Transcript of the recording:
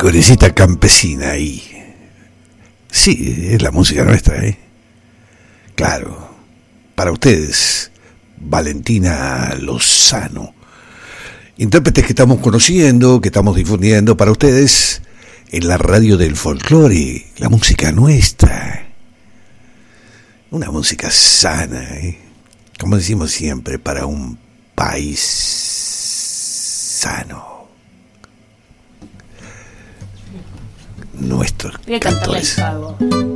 Corecita campesina ahí. Sí, es la música nuestra, ¿eh? Claro, para ustedes, Valentina Lozano. Intérpretes que estamos conociendo, que estamos difundiendo para ustedes en la radio del folclore, la música nuestra. Una música sana, ¿eh? Como decimos siempre, para un país sano. Nuestros cantores.